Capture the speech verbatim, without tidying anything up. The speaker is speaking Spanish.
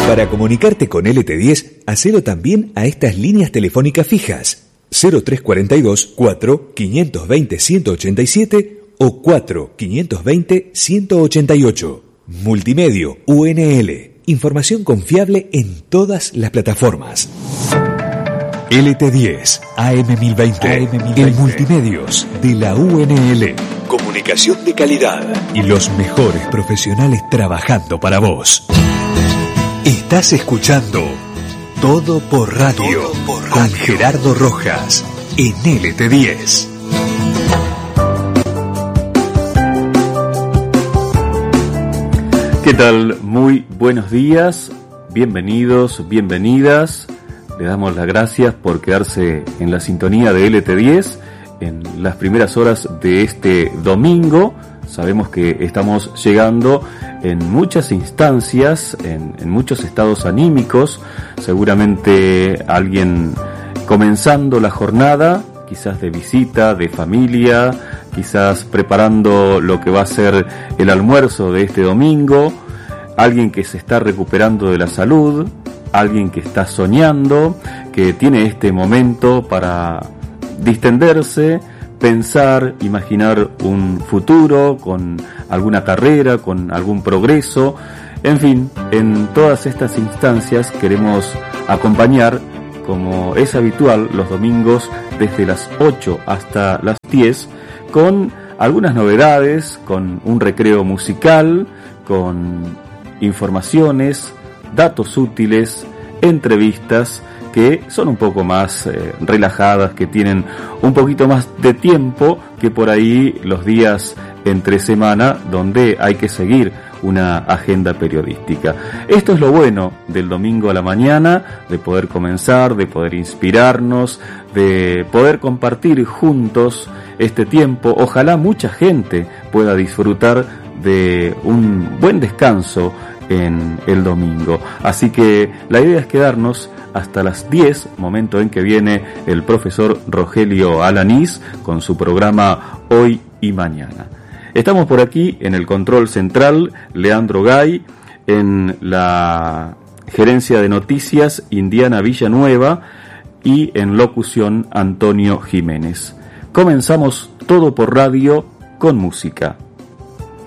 Para comunicarte con L T diez, hacelo también a estas líneas telefónicas fijas: cero tres cuatro dos, cuatro, cinco dos cero, uno ocho siete o cuatro, cinco dos cero, uno ocho ocho. Multimedio U N L. Información confiable en todas las plataformas. L T diez, A M mil veinte, A M mil veinte. El multimedios de la U N L. Comunicación de calidad y los mejores profesionales trabajando para vos. Estás escuchando Todo por Radio, Todo por Radio. Con Gerardo Rojas en L T diez. ¿Qué tal? Muy buenos días, bienvenidos, bienvenidas. Le damos las gracias por quedarse en la sintonía de L T diez en las primeras horas de este domingo. Sabemos que estamos llegando en muchas instancias, en, en muchos estados anímicos. Seguramente alguien comenzando la jornada, quizás de visita, de familia, quizás preparando lo que va a ser el almuerzo de este domingo. Alguien que se está recuperando de la salud, alguien que está soñando, que tiene este momento para distenderse, pensar, imaginar un futuro con alguna carrera, con algún progreso. En fin, en todas estas instancias queremos acompañar, como es habitual, los domingos desde las ocho hasta las diez, con algunas novedades, con un recreo musical, con informaciones, datos útiles, entrevistas que son un poco más eh, relajadas, que tienen un poquito más de tiempo que por ahí los días entre semana donde hay que seguir una agenda periodística. Esto es lo bueno del domingo a la mañana, de poder comenzar, de poder inspirarnos, de poder compartir juntos este tiempo. Ojalá mucha gente pueda disfrutar de un buen descanso en el domingo. Así que la idea es quedarnos hasta las diez, momento en que viene el profesor Rogelio Alanís con su programa Hoy y Mañana. Estamos por aquí en el control central, Leandro Gay, en la gerencia de noticias, Indiana Villanueva, y en locución, Antonio Jiménez. Comenzamos Todo por Radio con música.